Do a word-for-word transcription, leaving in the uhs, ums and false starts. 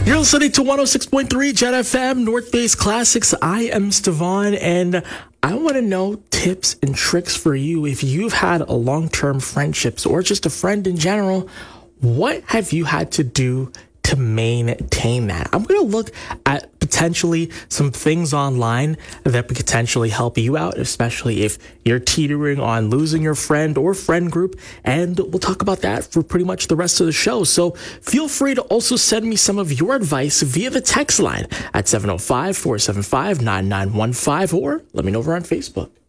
You're listening to one oh six point three Jet F M, North Base Classics. I am Stevan, and I want to know tips and tricks for you. If you've had a long-term friendships or just a friend in general, what have you had to do to maintain that? I'm going to look at potentially some things online that could potentially help you out, especially if you're teetering on losing your friend or friend group. And we'll talk about that for pretty much the rest of the show. So feel free to also send me some of your advice via the text line at seven oh five, four seven five, nine nine one five, or let me know over on Facebook.